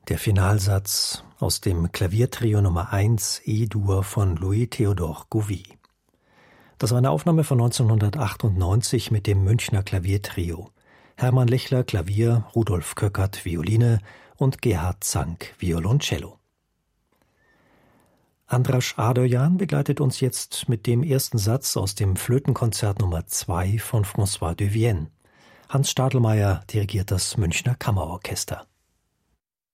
Der Finalsatz aus dem Klaviertrio Nummer 1 E-Dur von Louis-Théodore Gouvi. Das war eine Aufnahme von 1998 mit dem Münchner Klaviertrio. Hermann Lechler Klavier, Rudolf Köckert Violine und Gerhard Zank Violoncello. Andras Adoyan begleitet uns jetzt mit dem ersten Satz aus dem Flötenkonzert Nummer 2 von François de Vienne. Hans Stadelmeier dirigiert das Münchner Kammerorchester.